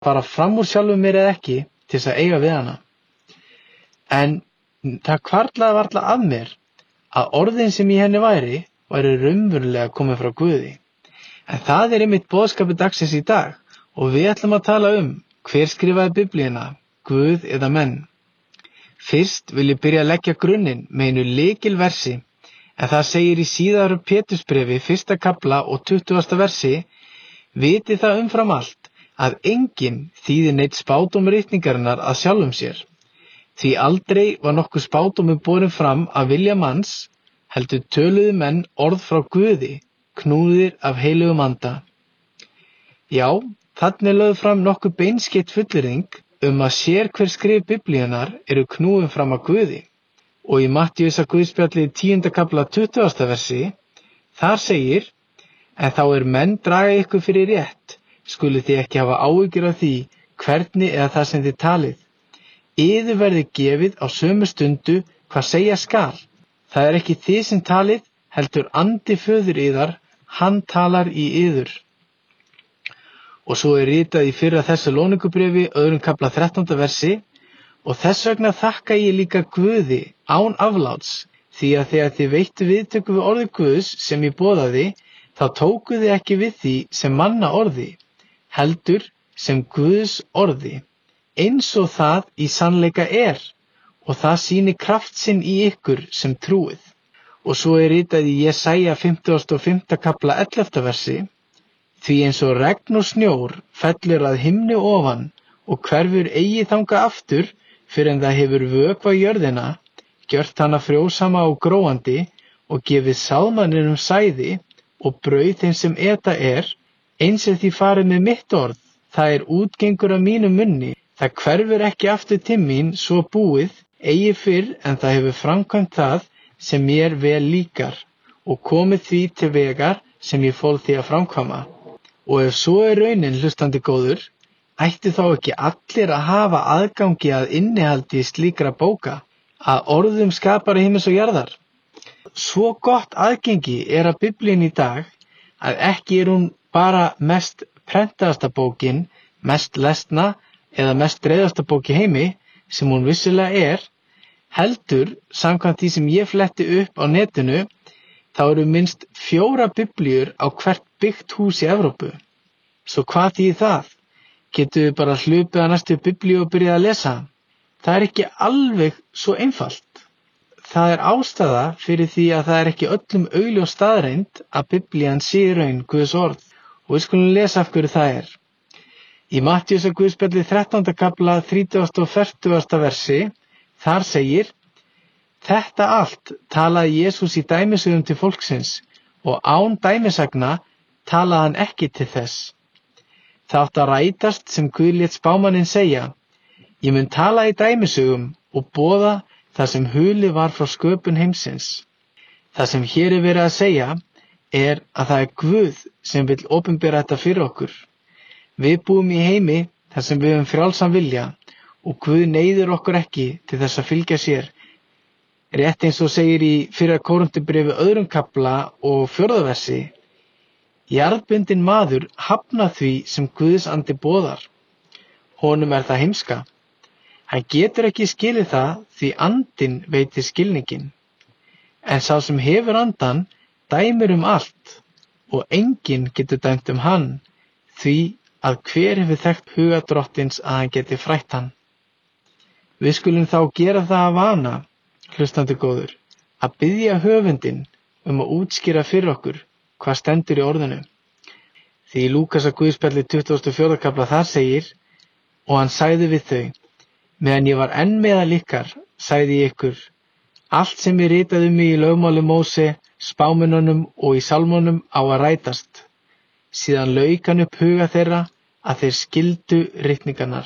bara fram úr sjálfum mér eða ekki til þess að eiga við hana. En það hvarflaði varla að mér að orðin sem í henni væri raunverulega komin frá Guði. En það einmitt boðskapur dagsins í dag og við ætlum að tala hver skrifaði Biblíuna, Guð eða menn. Fyrst vil ég byrja að leggja grunninn með einu lykilversi, en það segir í síðara Pétursbréfi 1. kafla og 20. versi: Viti það umfram allt að enginn þýðir neinn spádómur ritningarinnar að sjálfum sér. Því aldrei var nokkuð spádómur borinn fram af vilja manns, heldur töluðu menn orð frá Guði, knúðir af heilugum anda. Já, þarna lögð fram nokkuð beinskeytt fullyrðing að hver skrif Biblíunnar eru knúin fram af Guði. Og í Mattheusar Guðspjalli 10. kafla 20. versi, þar segir: En þá menn draga ykkur fyrir rétt, skuluð þið ekki hafa áhyggjur af því hvernig eða það sem þið talið. Yður verði gefið á sömu stundu hvað segja skal. Það ekki þið sem talið, heldur andi föður yðar, hann talar í yður. Og svo ritað í fyrra Þessalónikubréfi 2. kafla 13. versi: Og þess vegna þakka ég líka Guði án afláts, því að þegar þið veittu viðtöku við orði Guðs sem ég boðaði, þá tókuð þið ekki við því sem manna orði, heldur sem Guðs orði, eins og það í sannleika og það sýni kraft sinn í ykkur sem trúið. Og svo ritað í Jesaja 55. kafla 11. versi: Því eins og regn og snjór fellur að himni ofan og hverfur eigi þangað aftur fyrr en það hefur vökvað jörðina, gjört hana frjósama og gróandi og gefið sáðmanninum sæði og brauð þeim sem eta eins því farið með mitt orð, það útgengur af mínum munni, það hverfur ekki aftur til mín svo búið, eigi fyrr en það hefur framkvæmt það sem mér vel líkar og komið því til vegar sem ég fól því að framkvæma. Og ef svo raunin, hlustandi góður, ættu þá ekki allir að hafa aðgangi að innihaldi slíkra bóka, að orðum skapara himins og jarðar? Svo gott aðgengi að Biblíunni í dag að ekki hún bara mest prentaðasta bókin, mest lesna eða mest dreifðasta bók í heimi, sem hún vissulega heldur, samkvæmt því sem ég fletti upp á netinu, þá eru minnst 4 biblíur á hvert byggt hús í Evrópu. Svo hvað þýðir það? Getum við bara hlupið að næstu biblíu og byrjað að lesa? Það ekki alveg svo einfalt. Það ástæða fyrir því að það ekki öllum augljós staðreynd að Biblían sé í raun Guðs orð, og við skulum lesa af hverju það Í Mattheusar Guðspjalli 13. kafla 30. og 40. versi, þar segir: Þetta allt talaði Jesús í dæmisögum til fólksins, og án dæmisagna talaði hann ekki til þess. Það átti að rætast sem Guð lét spámanninn segja: Ég mun tala í dæmisögum og boða það sem hulið var frá sköpun heimsins. Það sem hér verið að segja að það Guð sem vill opinbera þetta fyrir okkur. Við búum í heimi þar sem við höfum frjálsan vilja og Guð neyðir okkur ekki til þess að fylgja sér. Rétt eins og segir í 1. Korinthubréfi 2. kafla og 4. versi: Jarðbundinn maður hafnar því sem Guðs andi boðar. Honum það heimska. Hann getur ekki skilið það því andinn veitir skilningin. En sá sem hefur andan dæmir allt og enginn getur dæmt hann, því að hver hefur þekkt huga Drottins að hann geti frætt hann. Við skulum þá gera það að vana, hlustandi góður, að biðja höfundinn að útskýra fyrir okkur hvað stendur í orðinu. Því í Lúkasar Guðspjalli 24. kafla þar segir: Og hann sagði við þau: Meðan ég var enn meðal ykkar, sagði ég ykkur, allt sem ég ritaði mig í lögmáli Móse, spámennunum og í sálmunum á að rætast. Síðan lauk hann upp huga þeirra að þeir skildu ritningarnar.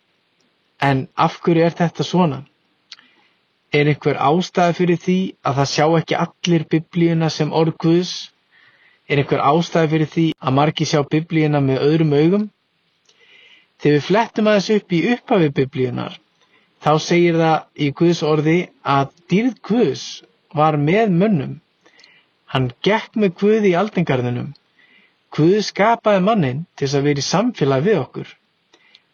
En af hverju þetta svona? Einhver ástæða fyrir því að það sjá ekki allir Biblíuna sem orð Guðs? Einhver ástæða fyrir því að margir sjá Biblíuna með öðrum augum? Þegar við flettum aðeins upp í upphafi Biblíunar, þá segir það í Guðs orði að dýrð Guðs var með mönnum. Hann gekk með Guði í aldingarðinum. Guð skapaði manninn til að vera í samfélag við okkur.